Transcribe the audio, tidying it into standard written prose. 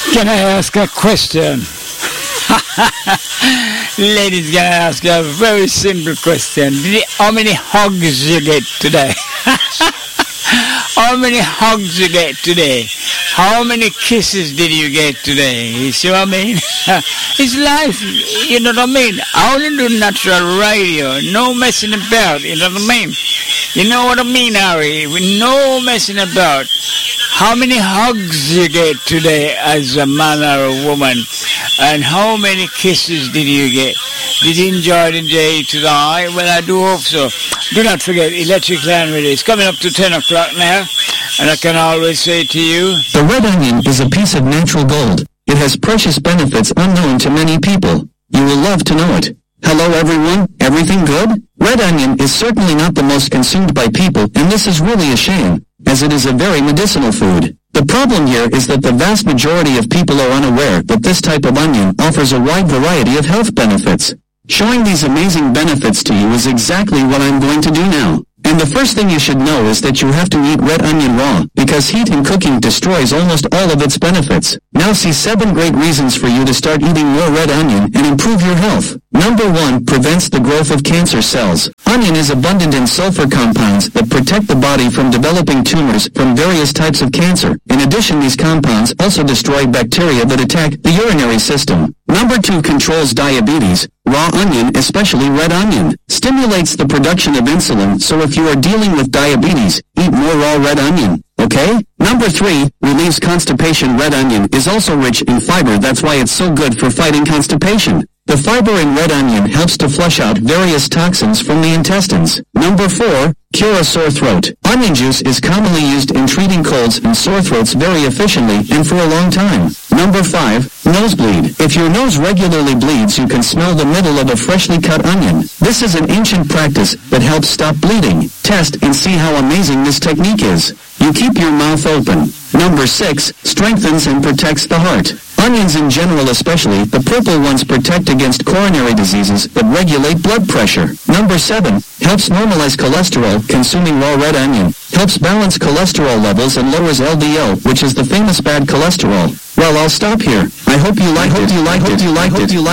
Can I ask a question? Ladies, can I ask you a very simple question? How many hugs you get today? How many hugs you get today? How many kisses did you get today? You see what I mean? It's life, you know what I mean? I only do natural radio, no messing about, you know what I mean? You know what I mean, Harry? With no messing about. How many hugs you get today as a man or a woman? And how many kisses did you get? Did you enjoy the day today? Well, I do hope so. Do not forget, Electric Land Radio is coming up to 10 o'clock now. And I can always say to you, the red onion is a piece of natural gold. It has precious benefits unknown to many people. You will love to know it. Hello everyone, everything good? Red onion is certainly not the most consumed by people, and this is really a shame, as it is a very medicinal food. The problem here is that the vast majority of people are unaware that this type of onion offers a wide variety of health benefits. Showing these amazing benefits to you is exactly what I'm going to do now. And the first thing you should know is that you have to eat red onion raw, because heat in cooking destroys almost all of its benefits. Now see 7 great reasons for you to start eating more red onion and improve your health. Number 1, prevents the growth of cancer cells. Onion is abundant in sulfur compounds that protect the body from developing tumors from various types of cancer. In addition, these compounds also destroy bacteria that attack the urinary system. Number 2, controls diabetes. Raw onion, especially red onion, stimulates the production of insulin, so if you are dealing with diabetes, eat more raw red onion. Okay? Number 3, relieves constipation. Red onion is also rich in fiber, that's why it's so good for fighting constipation. The fiber in red onion helps to flush out various toxins from the intestines. Number 4, cure a sore throat. Onion juice is commonly used in treating colds and sore throats very efficiently and for a long time. Number 5, nosebleed. If your nose regularly bleeds, you can smell the middle of a freshly cut onion. This is an ancient practice that helps stop bleeding. Test and see how amazing this technique is. You keep your mouth open. Number 6, strengthens and protects the heart. Onions in general, especially the purple ones, protect against coronary diseases that regulate blood pressure. Number 7, helps normalize cholesterol. Consuming raw red onion helps balance cholesterol levels and lowers LDL, which is the famous bad cholesterol. Well, I'll stop here. I hope you liked it.